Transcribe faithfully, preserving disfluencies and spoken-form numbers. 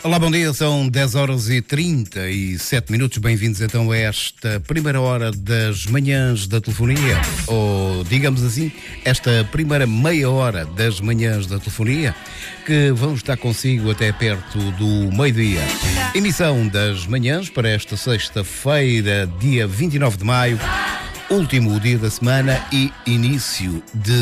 Olá, bom dia, são dez horas e trinta e sete minutos, bem-vindos então a esta primeira hora das manhãs da telefonia, ou digamos assim, esta primeira meia hora das manhãs da telefonia, que vamos estar consigo até perto do meio-dia. Emissão das manhãs para esta sexta-feira, dia vinte e nove de maio, último dia da semana e início de